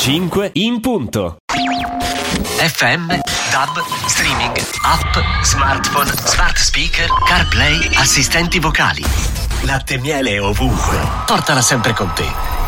5 in punto. FM, DAB, streaming, app, smartphone, smart speaker, CarPlay, assistenti vocali. Latte e miele ovunque. Portala sempre con te.